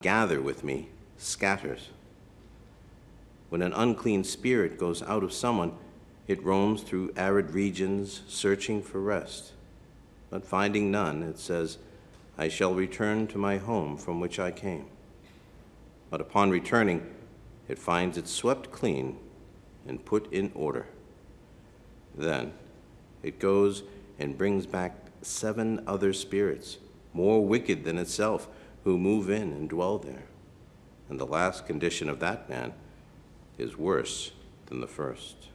gather with me scatters. When an unclean spirit goes out of someone, it roams through arid regions searching for rest. But finding none, it says, I shall return to my home from which I came. But upon returning, it finds it swept clean and put in order. Then it goes and brings back 7 other spirits, more wicked than itself, who move in and dwell there. And the last condition of that man is worse than the first.